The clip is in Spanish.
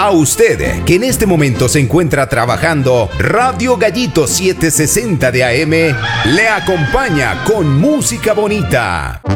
A usted, que en este momento se encuentra trabajando, Radio Gallito 760 de AM le acompaña con música bonita.